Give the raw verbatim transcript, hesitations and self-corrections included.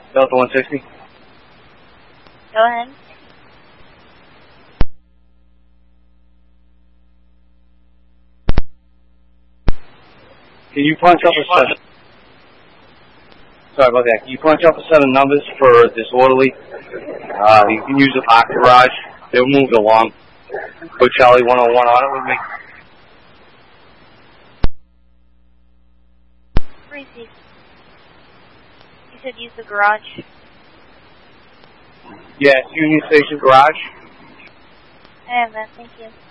Delta one sixty. Go ahead. Can you punch up a set? Sorry about that. Can you punch up a set of numbers for disorderly? Uh, you can use the park garage. They'll move along. Put Charlie one oh one on it with me. Receive. You said use the garage? Yes, Union Station garage. I have that, thank you.